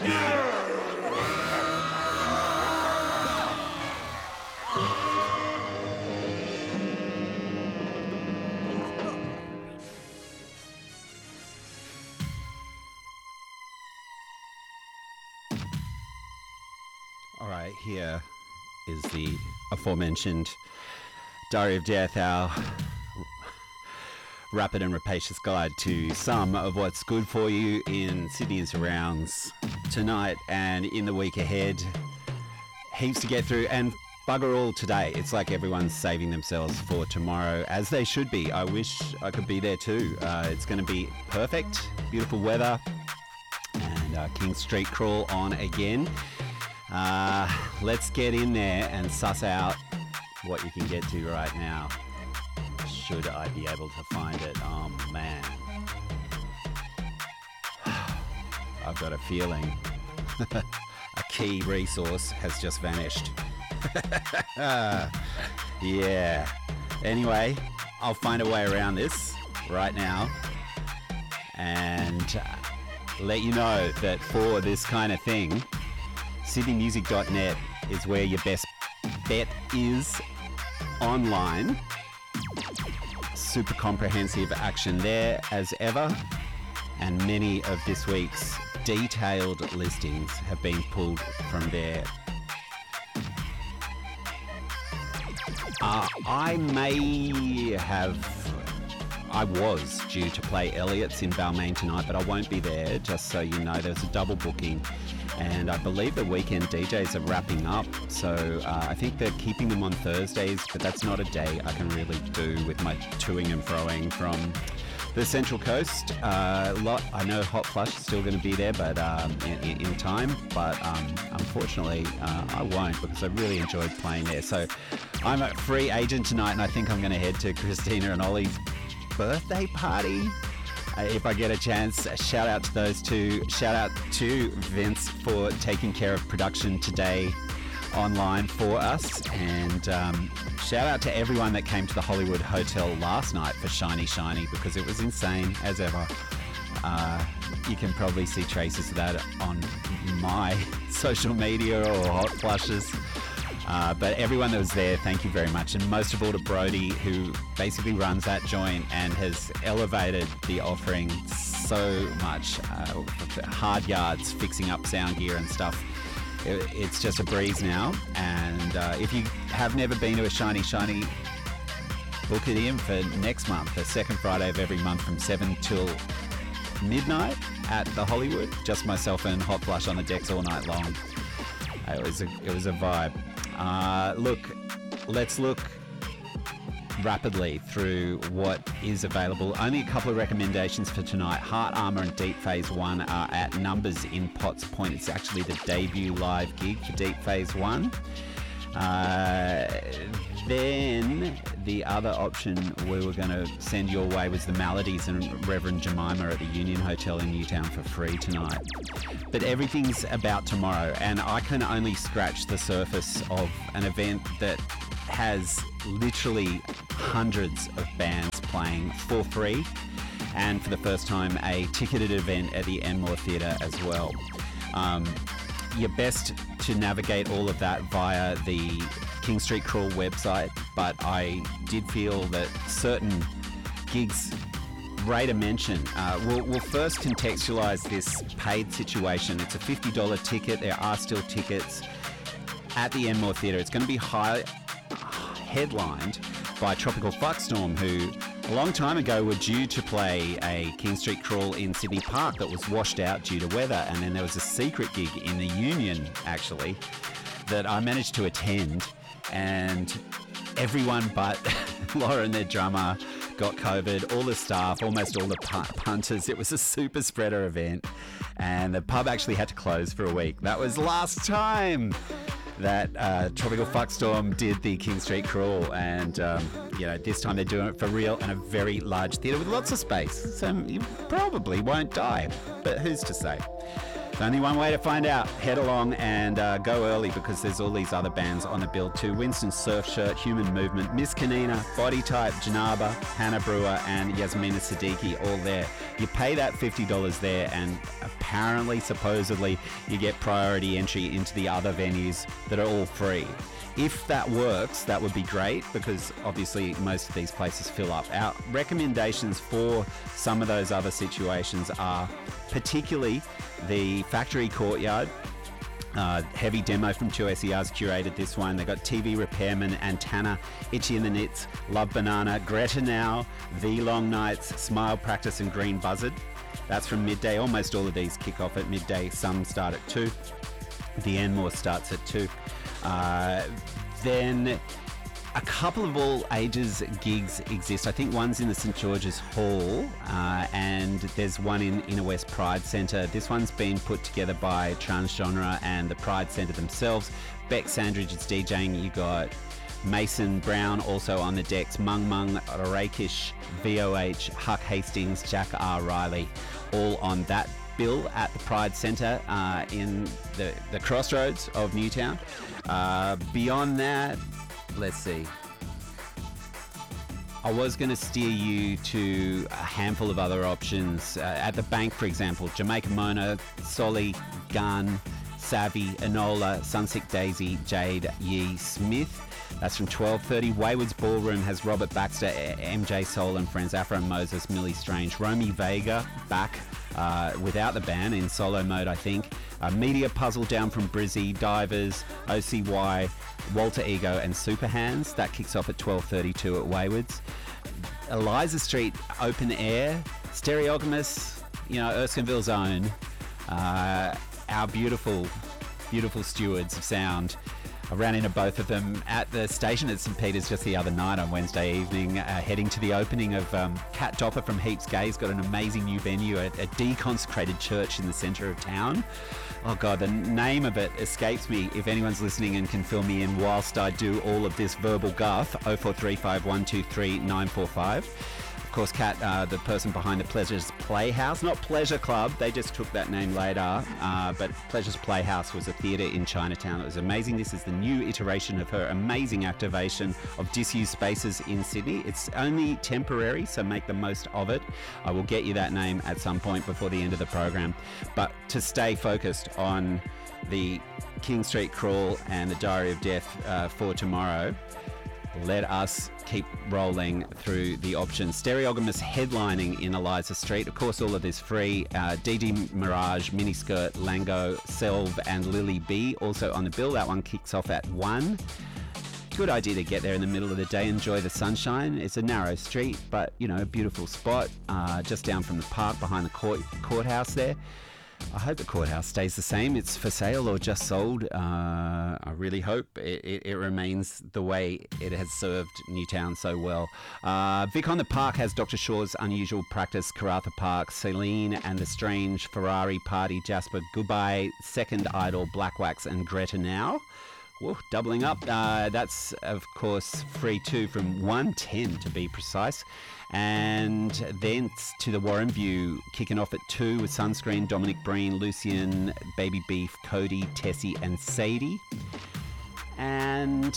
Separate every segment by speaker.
Speaker 1: All right, here is the aforementioned Diary of Death, our rapid and rapacious guide to some of what's good for you in Sydney and surrounds tonight and in the week ahead. Heaps to get through, and bugger all today. It's like everyone's saving themselves for tomorrow, as they should be. I wish I could be there too. It's going to be perfect, beautiful weather, and King Street Crawl on again. Let's get in there and suss out what you can get to right now. Should I be able to find it? Oh man. I've got a feeling a key resource has just vanished. Yeah. Anyway, I'll find a way around this right now and let you know that for this kind of thing, sydneymusic.net is where your best bet is online. Super comprehensive action there as ever, and many of this week's detailed listings have been pulled from there. I was due to play Elliott's in Balmain tonight, but I won't be there, just so you know. There's a double booking, and I believe the weekend DJs are wrapping up, so I think they're keeping them on Thursdays, but that's not a day I can really do with my toing and froing from the Central Coast. I know Hot Flush is still going to be there, but in time, but unfortunately I won't, because I really enjoyed playing there. So I'm a free agent tonight, and I think I'm going to head to Christina and Ollie's birthday party if I get a chance. Shout out to those two. Shout out to Vince for taking care of production today online for us, and shout out to everyone that came to the Hollywood Hotel last night for Shiny Shiny, because it was insane as ever. You can probably see traces of that on my social media or Hot Flushes. But everyone that was there, thank you very much. And most of all to Brody, who basically runs that joint and has elevated the offering so much. Hard yards, fixing up sound gear and stuff. It's just a breeze now. And if you have never been to a Shiny Shiny, book it in for next month, the second Friday of every month from 7 till midnight at the Hollywood. Just myself and Hot Flush on the decks all night long. It was a vibe. Let's look rapidly through what is available. Only a couple of recommendations for tonight. Heart Armour and Deep Phase 1 are at Numbers in Potts Point. It's actually the debut live gig for Deep Phase 1. Then the other option we were going to send your way was the Maladies and Reverend Jemima at the Union Hotel in Newtown for free tonight. But everything's about tomorrow, and I can only scratch the surface of an event that has literally hundreds of bands playing for free, and for the first time a ticketed event at the Enmore Theatre as well. You're best to navigate all of that via the King Street Crawl website, but I did feel that certain gigs rate a mention. We'll first contextualize this paid situation. It's a $50 ticket. There are still tickets at the Enmore Theatre. It's going to be headlined by Tropical Fuckstorm, who a long time ago were due to play a King Street Crawl in Sydney Park that was washed out due to weather, and then there was a secret gig in the Union, actually, that I managed to attend, and everyone but Lauren, their drummer, got COVID. All the staff, almost all the punters. It was a super spreader event, and the pub actually had to close for a week. That was last time that Tropical Fuckstorm did the King Street Crawl, and this time they're doing it for real in a very large theatre with lots of space, so you probably won't die, but who's to say? There's only one way to find out. Head along and go early because there's all these other bands on the bill too. Winston Surfshirt, Human Movement, Miss Kanina, Body Type, Janaba, Hannah Brewer and Yasmina Siddiqui all there. You pay that $50 there and apparently, supposedly, you get priority entry into the other venues that are all free. If that works, that would be great because obviously most of these places fill up. Our recommendations for some of those other situations are particularly the Factory Courtyard. Heavy Demo from 2SER's curated this one. They got TV Repairman, Antana, Itchy and the Knits, Love Banana, Greta Now, The Long Nights, Smile Practice and Green Buzzard. That's from midday. Almost all of these kick off at midday. Some start at 2. The Enmore starts at 2. Then a couple of all ages gigs exist. I think one's in the St George's Hall and there's one in Inner West Pride Centre. This one's been put together by Transgenre and the Pride Centre themselves. Beck Sandridge is DJing. You got Mason Brown also on the decks, Mung Mung, Rakish, VOH, Huck Hastings, Jack R. Riley, all on that bill at the Pride Centre in the crossroads of Newtown. Beyond that, let's see. I was going to steer you to a handful of other options. At the Bank, for example, Jamaica Mona, Solly, Gun, Savvy, Enola, Sunsick Daisy, Jade, Yee, Smith. That's from 12:30. Wayward's Ballroom has Robert Baxter, MJ Soul and Friends, Afro Moses, Millie Strange, Romy Vega back without the band in solo mode, I think. Media Puzzle down from Brizzy, Divers, OCY, Walter Ego and Superhands. That kicks off at 12:32 at Wayward's. Eliza Street open air, Stereogamous, Erskineville's own, our beautiful stewards of sound. I ran into both of them at the station at St Peter's just the other night on Wednesday evening, heading to the opening of Kat Dopper from Heaps Gay's got an amazing new venue, a deconsecrated church in the centre of town. Oh God, the name of it escapes me. If anyone's listening and can fill me in whilst I do all of this verbal guff, 0435 123 945. Of course, Kat, the person behind the Pleasures Playhouse, not Pleasure Club, they just took that name later, but Pleasures Playhouse was a theatre in Chinatown. It was amazing. This is the new iteration of her amazing activation of disused spaces in Sydney. It's only temporary, so make the most of it. I will get you that name at some point before the end of the program. But to stay focused on the King Street Crawl and the Diary of Death for tomorrow, let us keep rolling through the options. Stereogamous headlining in Eliza Street. Of course, all of this free. DD Mirage, Miniskirt, Lango, Selv and Lily B also on the bill. That one kicks off at 1. Good idea to get there in the middle of the day, enjoy the sunshine. It's a narrow street, but, a beautiful spot just down from the park behind the courthouse there. I hope the courthouse stays the same. It's for sale or just sold. I really hope it remains the way it has served Newtown so well. Vic on the Park has Dr. Shaw's Unusual Practice, Karatha Park, Celine and the Strange, Ferrari Party, Jasper, Goodbye, Second Idol, Black Wax and Greta Now. Whoa, doubling up. That's, of course, free too from 1:10 to be precise. And then to the Warren View, kicking off at 2 with Sunscreen, Dominic Breen, Lucian, Baby Beef, Cody, Tessie and Sadie. And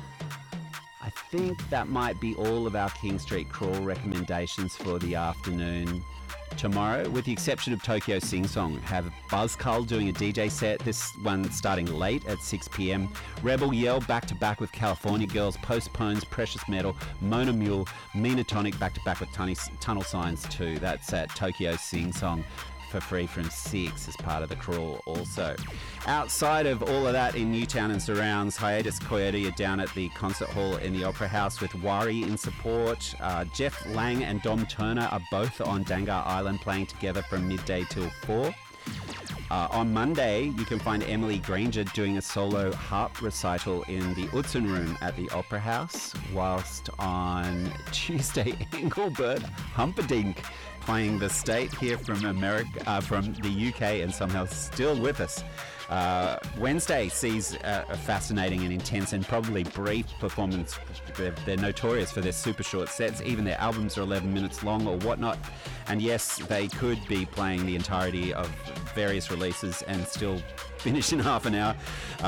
Speaker 1: I think that might be all of our King Street Crawl recommendations for the afternoon tomorrow, with the exception of Tokyo Sing Song. Have Buzzcull doing a DJ set, this one starting late at 6 p.m. Rebel Yell back to back with California Girls, Postpones, Precious Metal, Mona Mule, Menatonic back to back with Tunnel Signs too. That's at Tokyo Sing Song for free from 6 as part of the crawl also. Outside of all of that in Newtown and surrounds, Hiatus Coyote are down at the concert hall in the Opera House with Wari in support. Jeff Lang and Dom Turner are both on Dangar Island playing together from midday till 4. On Monday, you can find Emily Granger doing a solo harp recital in the Utzon Room at the Opera House, whilst on Tuesday, Engelbert Humperdinck playing The State here from America, from the UK, and somehow still with us. Wednesday sees a fascinating and intense and probably brief performance. They're notorious for their super short sets. Even their albums are 11 minutes long or whatnot. And yes, they could be playing the entirety of various releases and still finish in half an hour.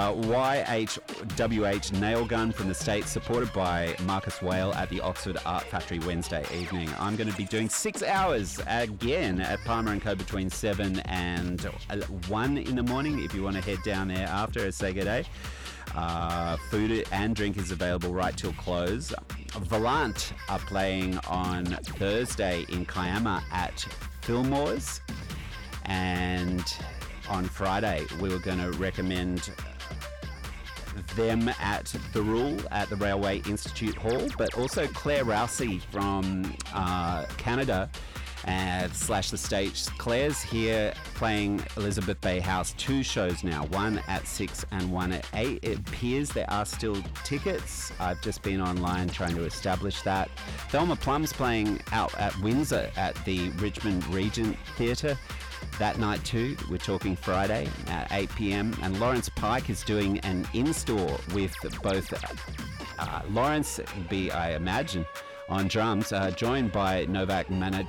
Speaker 1: YHWH Nailgun from the States, supported by Marcus Whale at the Oxford Art Factory Wednesday evening. I'm going to be doing 6 hours again at Palmer & Co. between 7 and 1 in the morning if you want to head down there after and say good day. Food and drink is available right till close. Volant are playing on Thursday in Kiama at Fillmore's, and on Friday we were going to recommend them at The Rule at the Railway Institute Hall, but also Claire Rousey from Canada / the stage. Claire's here playing Elizabeth Bay House, 2 shows now, one at 6 and one at 8. It appears there are still tickets. I've just been online trying to establish that. Thelma Plum's playing out at Windsor at the Richmond Regent Theatre that night too. We're talking Friday at 8 p.m. And Lawrence Pike is doing an in-store with both Lawrence will be, I imagine, on drums, joined by Novak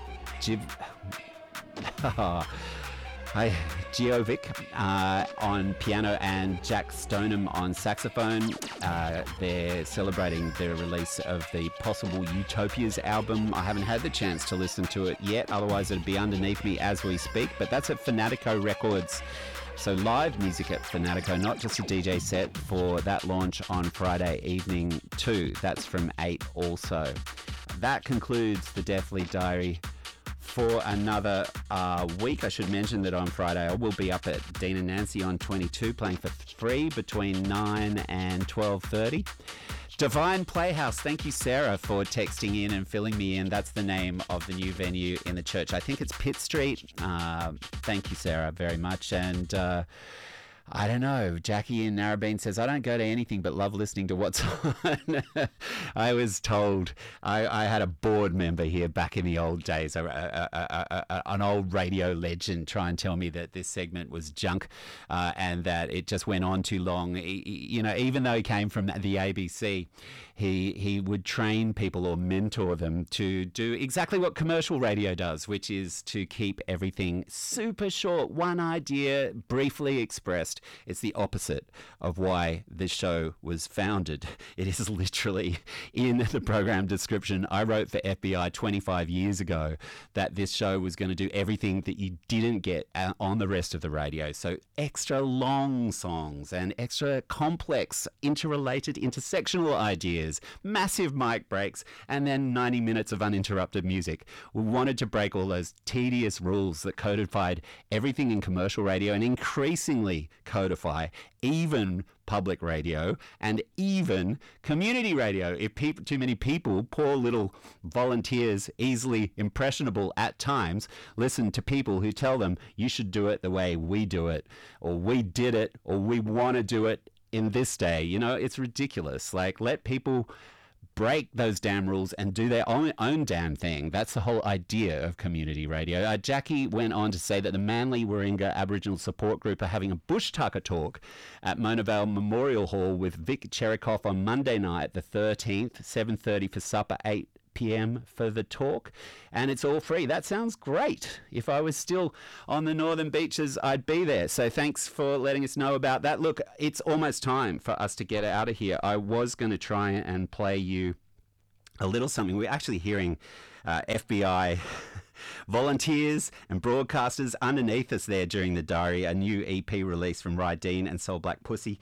Speaker 1: Jovic on piano and Jack Stoneham on saxophone. They're celebrating the release of the Possible Utopias album. I haven't had the chance to listen to it yet, otherwise it'd be underneath me as we speak, but that's at Fanatico Records. So live music at Fanatico, not just a DJ set for that launch on Friday evening too. That's from 8 also. That concludes the Deathly Diary for another week. I should mention that on Friday I will be up at Dean and Nancy on 22 playing for free between 9 and 12:30. Divine Playhouse, thank you Sarah for texting in and filling me in. That's the name of the new venue in the church. I think it's Pitt Street. Thank you Sarah very much. And I don't know, Jackie in Narrabeen says, I don't go to anything but love listening to what's on. I was told, I had a board member here back in the old days, an old radio legend, try and tell me that this segment was junk and that it just went on too long. You know, even though he came from the ABC, he would train people or mentor them to do exactly what commercial radio does, which is to keep everything super short, one idea briefly expressed. It's the opposite of why this show was founded. It is literally in the program description. I wrote for FBI 25 years ago that this show was going to do everything that you didn't get on the rest of the radio. So extra long songs and extra complex, interrelated, intersectional ideas, massive mic breaks, and then 90 minutes of uninterrupted music. We wanted to break all those tedious rules that codified everything in commercial radio and increasingly codify even public radio and even community radio. If too many people, poor little volunteers, easily impressionable at times, listen to people who tell them you should do it the way we do it, or we did it, or we want to do it in this day. You know, it's ridiculous. Like, let people break those damn rules and do their own damn thing. That's the whole idea of community radio. Jackie went on to say that the Manly Warringah Aboriginal Support Group are having a Bush Tucker talk at Mona Vale Memorial Hall with Vic Cherikoff on Monday night, the 13th, 7:30 for supper, 8 p.m. for the talk, and it's all free. That sounds great. If I was still on the northern beaches, I'd be there. So thanks for letting us know about that. Look, it's almost time for us to get out of here. I was going to try and play you a little something. We're actually hearing FBI volunteers and broadcasters underneath us there during the diary, a new EP release from Rye Dean and Soul Black Pussy.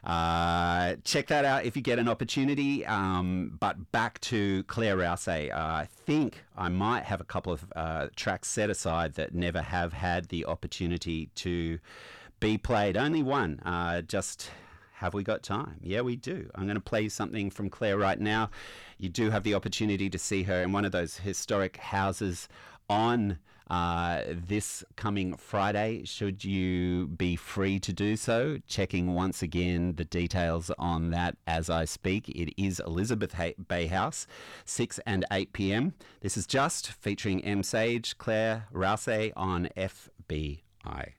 Speaker 1: Check that out if you get an opportunity. But back to Claire Rousey. I think I might have a couple of tracks set aside that never have had the opportunity to be played. Only one. Just have we got time? Yeah, we do. I'm going to play you something from Claire right now. You do have the opportunity to see her in one of those historic houses on this coming Friday, should you be free to do so. Checking once again the details on that as I speak. It is Elizabeth Bay House, 6 and 8 p.m. This is Just, featuring M. Sage, Claire Rousey on FBI.